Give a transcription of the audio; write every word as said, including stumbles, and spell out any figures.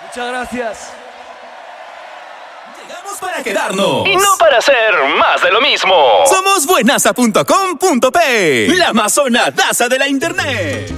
Muchas gracias. Llegamos para quedarnos. Y no para hacer más de lo mismo. Somos buenaza punto com punto pe, la amazonadaza de la internet.